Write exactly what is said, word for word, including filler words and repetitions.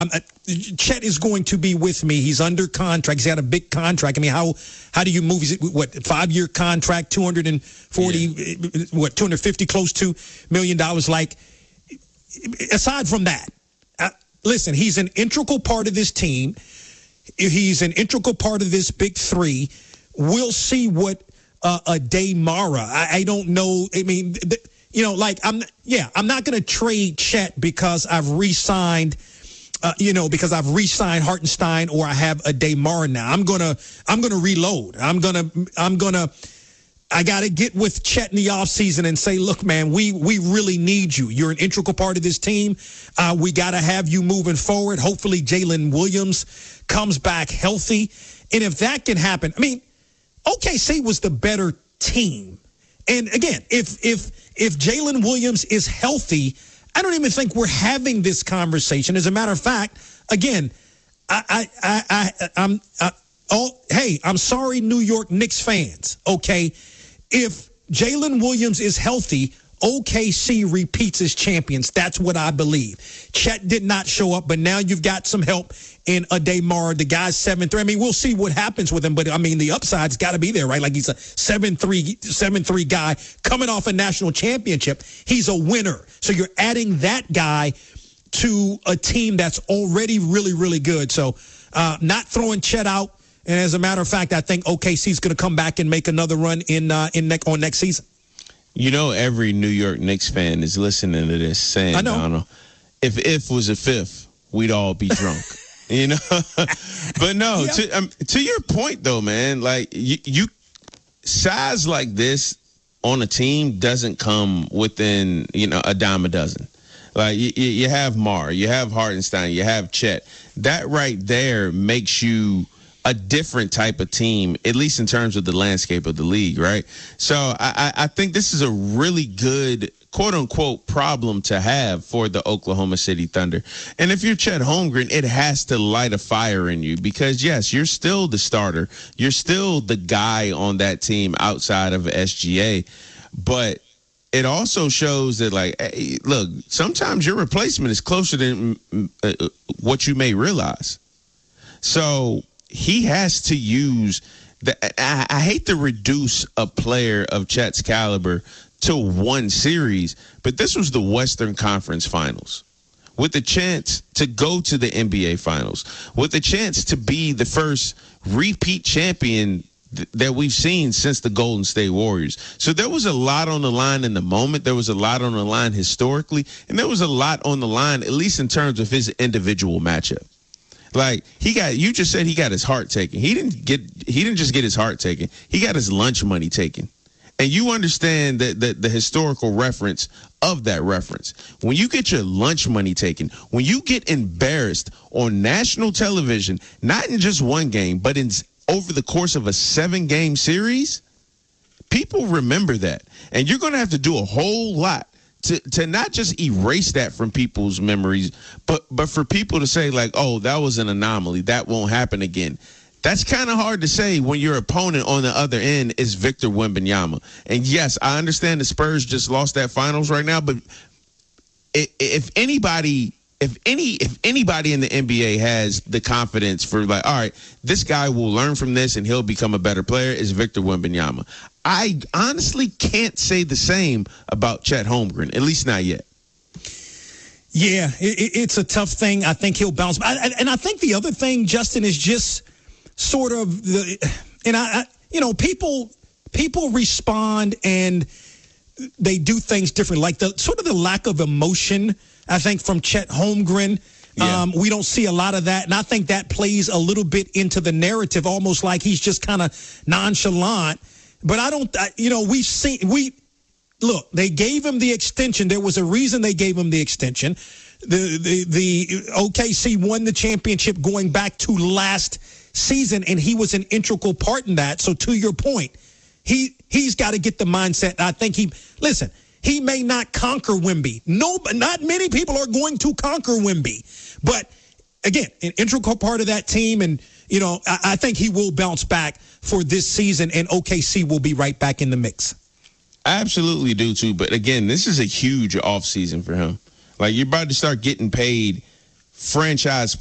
Um, uh, Chet is going to be with me. He's under contract. He's got a big contract. I mean, how how do you move? Is it what five year contract, two hundred forty, yeah. what two hundred fifty, close to million dollars? Like, aside from that, uh, listen, he's an integral part of this team. He's an integral part of this big three. We'll see what uh, a Demara. I, I don't know. I mean, th- you know, like I'm. Yeah, I'm not going to trade Chet because I've re-signed. Uh, you know, because I've re-signed Hartenstein or I have a Demar now. I'm gonna, I'm gonna reload. I'm gonna, I'm gonna, I gotta get with Chet in the offseason and say, look, man, we we really need you. You're an integral part of this team. Uh, we gotta have you moving forward. Hopefully, Jalen Williams comes back healthy, and if that can happen, I mean, O K C was the better team. And again, if if if Jalen Williams is healthy, I don't even think we're having this conversation. As a matter of fact, again, I, I, I, I I'm, I, oh, hey, I'm sorry, New York Knicks fans. Okay, if Jalen Williams is healthy, O K C repeats as champions. That's what I believe. Chet did not show up, but now you've got some help in a Demar. The guy's seven three. I mean, we'll see what happens with him, but I mean, the upside's got to be there, right? Like he's a seven three, seven three guy coming off a national championship. He's a winner. So you're adding that guy to a team that's already really, really good. So uh, not throwing Chet out. And as a matter of fact, I think O K C's going to come back and make another run in uh, in ne- on next season. You know, every New York Knicks fan is listening to this saying, I know. Donald, if if was a fifth, we'd all be drunk. You know, but no. Yep. To um, to your point, though, man. Like you, you, size like this on a team doesn't come within you know a dime a dozen. Like you, you have Mar, you have Hartenstein, you have Chet. That right there makes you a different type of team, at least in terms of the landscape of the league, right? So I, I think this is a really good quote unquote problem to have for the Oklahoma City Thunder. And if you're Chet Holmgren, it has to light a fire in you because yes, you're still the starter. You're still the guy on that team outside of S G A, but it also shows that like, hey, look, sometimes your replacement is closer than uh, what you may realize. So he has to use the, I, I hate to reduce a player of Chet's caliber to one series, but this was the Western Conference Finals with the chance to go to the N B A Finals, with the chance to be the first repeat champion th- that we've seen since the Golden State Warriors. So there was a lot on the line in the moment. There was a lot on the line historically, and there was a lot on the line, at least in terms of his individual matchup. Like he got, you just said he got his heart taken. He didn't get, he didn't just get his heart taken. He got his lunch money taken. And you understand that the, the historical reference of that reference. When you get your lunch money taken, when you get embarrassed on national television, not in just one game, but in over the course of a seven game series, people remember that. And you're going to have to do a whole lot to to not just erase that from people's memories, but but for people to say like, oh, that was an anomaly. That won't happen again. That's kind of hard to say when your opponent on the other end is Victor Wembanyama. And yes, I understand the Spurs just lost that finals right now, but if anybody, if any, if anybody in the N B A has the confidence for like, all right, this guy will learn from this and he'll become a better player, is Victor Wembanyama. I honestly can't say the same about Chet Holmgren, at least not yet. Yeah, it, it's a tough thing. I think he'll bounce. I, and I think the other thing, Justin, is just sort of the, and I, I, you know, people, people respond and they do things different. Like the sort of the lack of emotion, I think, from Chet Holmgren. Yeah. Um, we don't see a lot of that. And I think that plays a little bit into the narrative, almost like he's just kind of nonchalant. But I don't, I, you know, we've seen, we, look, they gave him the extension. There was a reason they gave him the extension. The, the, the O K C won the championship going back to last season, and he was an integral part in that. So to your point, he, he's got to get the mindset. I think he, listen, he may not conquer Wemby. No, not many people are going to conquer Wemby. But again, an integral part of that team. And, you know, I, I think he will bounce back for this season, and O K C will be right back in the mix. I absolutely do, too. But, again, this is a huge offseason for him. Like, you're about to start getting paid franchise